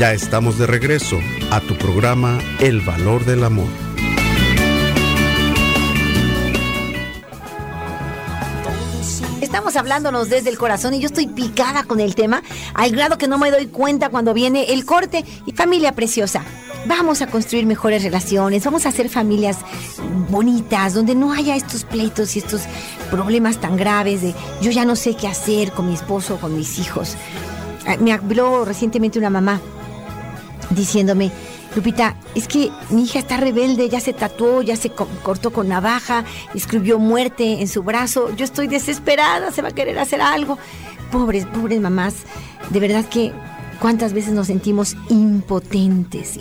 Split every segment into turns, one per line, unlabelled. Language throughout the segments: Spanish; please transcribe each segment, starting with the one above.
Ya estamos de regreso a tu programa El Valor del Amor.
Estamos hablándonos desde el corazón y yo estoy picada con el tema, al grado que no me doy cuenta cuando viene el corte. Y familia preciosa, vamos a construir mejores relaciones, vamos a hacer familias bonitas, donde no haya estos pleitos y estos problemas tan graves de yo ya no sé qué hacer con mi esposo o con mis hijos. Me habló recientemente una mamá diciéndome: Lupita, es que mi hija está rebelde, ya se tatuó, ya se cortó con navaja, escribió muerte en su brazo, yo estoy desesperada, se va a querer hacer algo. Pobres mamás, de verdad que cuántas veces nos sentimos impotentes.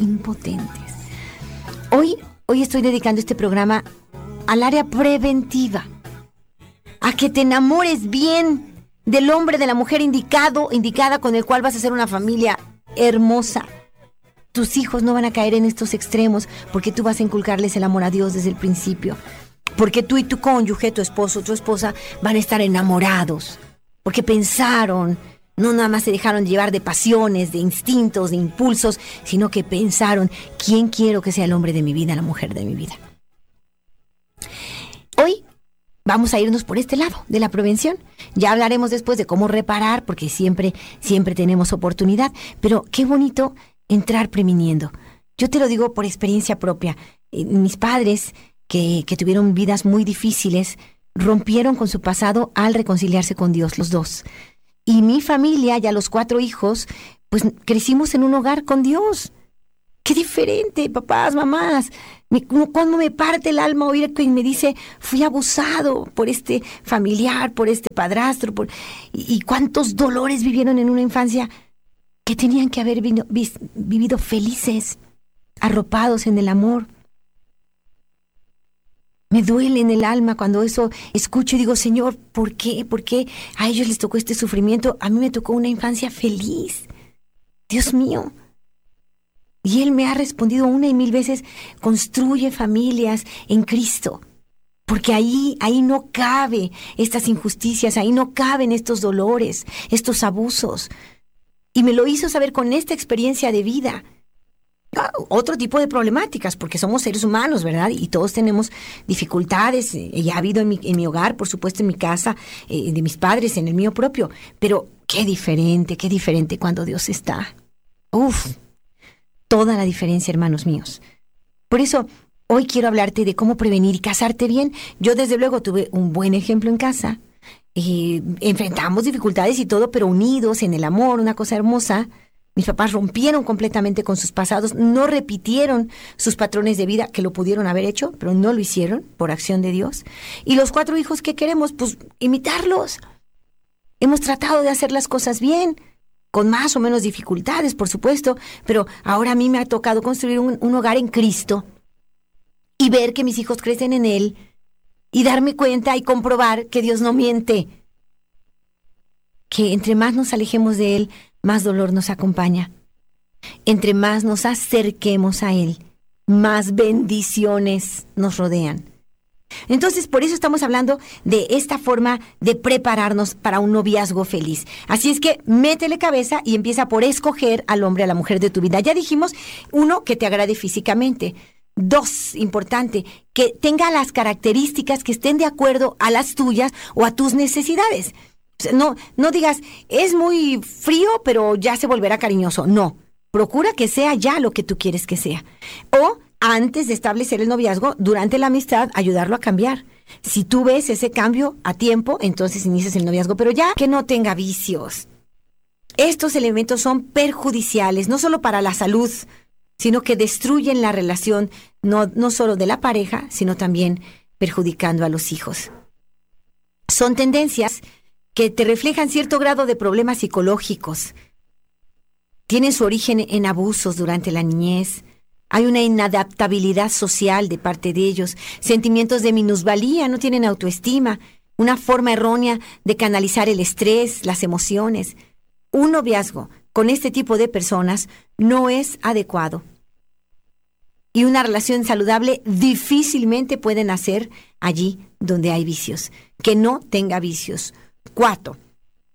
Hoy estoy dedicando este programa al área preventiva, a que te enamores bien del hombre, de la mujer indicada con el cual vas a hacer una familia hermosa. Tus hijos no van a caer en estos extremos porque tú vas a inculcarles el amor a Dios desde el principio. Porque tú y tu cónyuge, tu esposo, tu esposa, van a estar enamorados. Porque pensaron, no nada más se dejaron llevar de pasiones, de instintos, de impulsos, sino que pensaron: ¿quién quiero que sea el hombre de mi vida, la mujer de mi vida? Hoy vamos a irnos por este lado de la prevención. Ya hablaremos después de cómo reparar, porque siempre tenemos oportunidad. Pero qué bonito entrar previniendo. Yo te lo digo por experiencia propia. Mis padres, que tuvieron vidas muy difíciles, rompieron con su pasado al reconciliarse con Dios, los dos. Y mi familia, ya los 4 hijos, pues crecimos en un hogar con Dios. ¡Qué diferente, papás, mamás! Cuando me parte el alma oír que me dice: fui abusado por este familiar, por este padrastro, y cuántos dolores vivieron en una infancia que tenían que haber vivido felices, arropados en el amor. Me duele en el alma cuando eso escucho y digo: Señor, ¿por qué? ¿Por qué a ellos les tocó este sufrimiento? A mí me tocó una infancia feliz. Dios mío. Y Él me ha respondido 1 y 1000 veces: construye familias en Cristo. Porque ahí no cabe estas injusticias, ahí no caben estos dolores, estos abusos. Y me lo hizo saber con esta experiencia de vida. Otro tipo de problemáticas, porque somos seres humanos, ¿verdad? Y todos tenemos dificultades. Y ha habido en mi hogar, por supuesto, en mi casa, de mis padres, en el mío propio. Pero qué diferente cuando Dios está. Toda la diferencia, hermanos míos. Por eso, hoy quiero hablarte de cómo prevenir y casarte bien. Yo, desde luego, tuve un buen ejemplo en casa. Enfrentamos dificultades y todo, pero unidos en el amor, una cosa hermosa. Mis papás rompieron completamente con sus pasados, no repitieron sus patrones de vida, que lo pudieron haber hecho, pero no lo hicieron por acción de Dios. Y los 4 hijos que queremos, pues imitarlos. Hemos tratado de hacer las cosas bien, con más o menos dificultades, por supuesto, pero ahora a mí me ha tocado construir un hogar en Cristo y ver que mis hijos crecen en Él y darme cuenta y comprobar que Dios no miente. Que entre más nos alejemos de Él, más dolor nos acompaña. Entre más nos acerquemos a Él, más bendiciones nos rodean. Entonces, por eso estamos hablando de esta forma de prepararnos para un noviazgo feliz. Así es que métele cabeza y empieza por escoger al hombre, a la mujer de tu vida. Ya dijimos, 1, que te agrade físicamente. 2, importante, que tenga las características que estén de acuerdo a las tuyas o a tus necesidades. No digas: es muy frío, pero ya se volverá cariñoso. No, procura que sea ya lo que tú quieres que sea. O, antes de establecer el noviazgo, durante la amistad, ayudarlo a cambiar. Si tú ves ese cambio a tiempo, entonces inicias el noviazgo, pero ya que no tenga vicios. Estos elementos son perjudiciales, no solo para la salud, sino que destruyen la relación, no solo de la pareja, sino también perjudicando a los hijos. Son tendencias que te reflejan cierto grado de problemas psicológicos. Tienen su origen en abusos durante la niñez. Hay una inadaptabilidad social de parte de ellos, sentimientos de minusvalía, no tienen autoestima, una forma errónea de canalizar el estrés, las emociones. Un noviazgo con este tipo de personas no es adecuado. Y una relación saludable difícilmente puede nacer allí donde hay vicios. Que no tenga vicios. 4.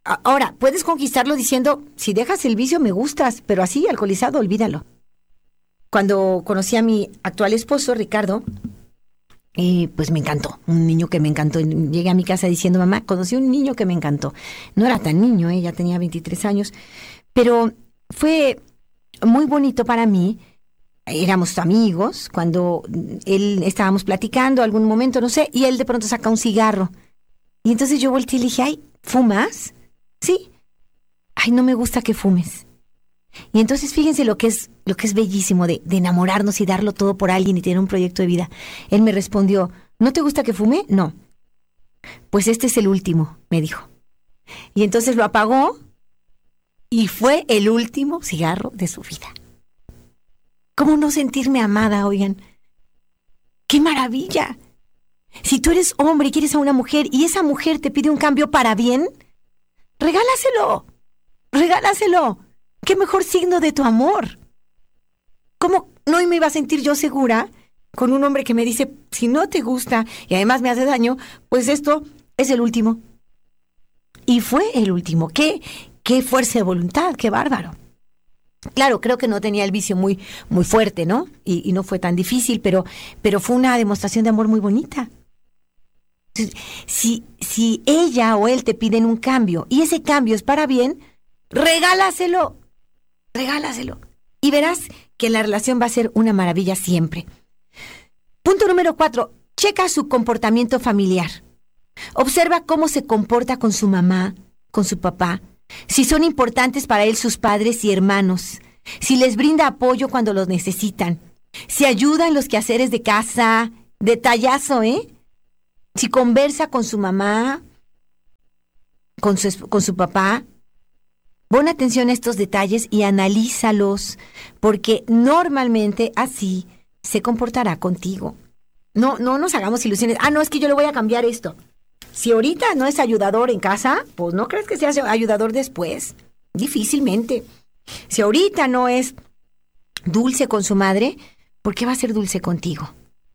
Ahora, puedes conquistarlo diciendo, si dejas el vicio me gustas, pero así, alcoholizado, olvídalo. Cuando conocí a mi actual esposo, Ricardo, pues me encantó, un niño que me encantó. Llegué a mi casa diciendo, mamá, conocí un niño que me encantó. No era tan niño, ya tenía 23 años, pero fue muy bonito para mí. Éramos amigos, cuando él estábamos platicando algún momento, no sé, y él de pronto saca un cigarro. Y entonces yo volteé y le dije, ay, ¿fumas? Sí. Ay, no me gusta que fumes. Y entonces fíjense lo que es bellísimo de enamorarnos y darlo todo por alguien y tener un proyecto de vida. Él me respondió, ¿no te gusta que fume? No. Pues este es el último, me dijo. Y entonces lo apagó y fue el último cigarro de su vida. ¿Cómo no sentirme amada, oigan? ¡Qué maravilla! Si tú eres hombre y quieres a una mujer y esa mujer te pide un cambio para bien, regálaselo. Regálaselo. ¡Qué mejor signo de tu amor! ¿Cómo no me iba a sentir yo segura con un hombre que me dice, si no te gusta y además me hace daño, pues esto es el último? Y fue el último. ¡Qué fuerza de voluntad! ¡Qué bárbaro! Claro, creo que no tenía el vicio muy fuerte, ¿no? Y no fue tan difícil, pero fue una demostración de amor muy bonita. Si ella o él te piden un cambio y ese cambio es para bien, regálaselo. Regálaselo. Y verás que la relación va a ser una maravilla siempre. Punto número 4. Checa su comportamiento familiar. Observa cómo se comporta con su mamá, con su papá. Si son importantes para él sus padres y hermanos. Si les brinda apoyo cuando los necesitan. Si ayuda en los quehaceres de casa. Detallazo, ¿eh? Si conversa con su mamá, con su papá. Pon atención a estos detalles y analízalos, porque normalmente así se comportará contigo. No nos hagamos ilusiones. No, es que yo le voy a cambiar esto. Si ahorita no es ayudador en casa, pues no crees que sea ayudador después. Difícilmente. Si ahorita no es dulce con su madre, ¿por qué va a ser dulce contigo?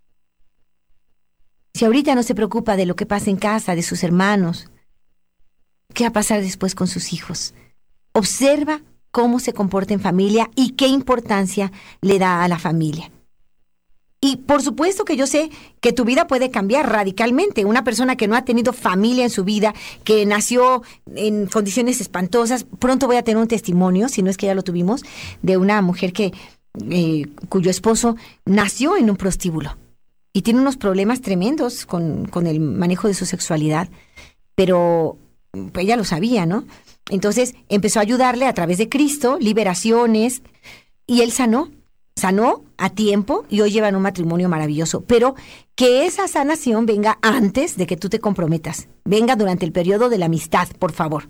Si ahorita no se preocupa de lo que pasa en casa, de sus hermanos, ¿qué va a pasar después con sus hijos? Observa cómo se comporta en familia y qué importancia le da a la familia. Y por supuesto que yo sé que tu vida puede cambiar radicalmente. Una persona que no ha tenido familia en su vida, que nació en condiciones espantosas, pronto voy a tener un testimonio, si no es que ya lo tuvimos, de una mujer cuyo esposo nació en un prostíbulo y tiene unos problemas tremendos con el manejo de su sexualidad, pero ella lo sabía, ¿no? Entonces empezó a ayudarle a través de Cristo, liberaciones, y él sanó a tiempo y hoy llevan un matrimonio maravilloso. Pero que esa sanación venga antes de que tú te comprometas. Venga durante el periodo de la amistad, por favor.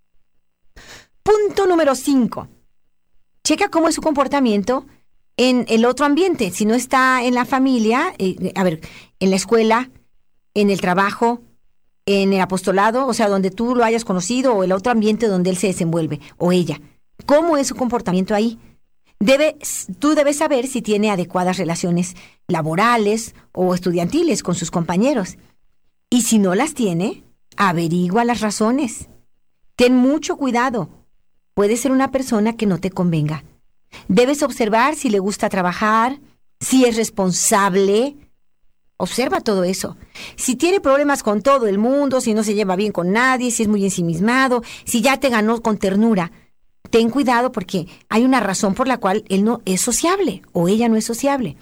Punto número 5. Checa cómo es su comportamiento en el otro ambiente. Si no está en la familia, en la escuela, en el trabajo, en el apostolado, o sea, donde tú lo hayas conocido, o el otro ambiente donde él se desenvuelve, o ella. ¿Cómo es su comportamiento ahí? Tú debes saber si tiene adecuadas relaciones laborales o estudiantiles con sus compañeros. Y si no las tiene, averigua las razones. Ten mucho cuidado. Puede ser una persona que no te convenga. Debes observar si le gusta trabajar, si es responsable. Observa todo eso. Si tiene problemas con todo el mundo, si no se lleva bien con nadie, si es muy ensimismado, si ya te ganó con ternura, ten cuidado porque hay una razón por la cual él no es sociable o ella no es sociable.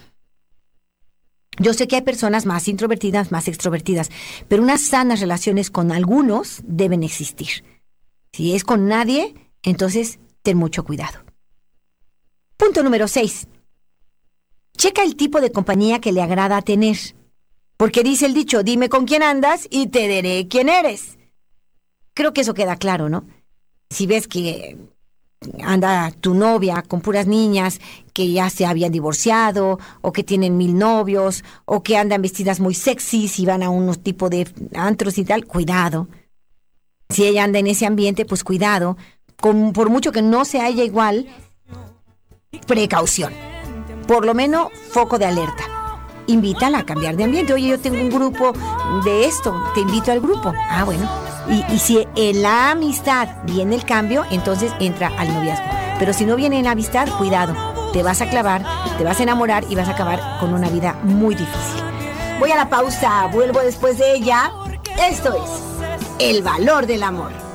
Yo sé que hay personas más introvertidas, más extrovertidas, pero unas sanas relaciones con algunos deben existir. Si es con nadie, entonces ten mucho cuidado. Punto número 6. Checa el tipo de compañía que le agrada tener. Porque dice el dicho, dime con quién andas y te diré quién eres. Creo que eso queda claro, ¿no? Si ves que anda tu novia con puras niñas que ya se habían divorciado, o que tienen 1000 novios, o que andan vestidas muy sexys y van a unos tipos de antros y tal, cuidado. Si ella anda en ese ambiente, pues cuidado. Por mucho que no sea ella igual, precaución. Por lo menos, foco de alerta. Invítala a cambiar de ambiente. Oye, yo tengo un grupo de esto, te invito al grupo. Bueno, Y si en la amistad viene el cambio, entonces entra al noviazgo. Pero si no viene en la amistad, cuidado, te vas a clavar, te vas a enamorar y vas a acabar con una vida muy difícil. Voy a la pausa, vuelvo después de ella. Esto es El Valor del Amor.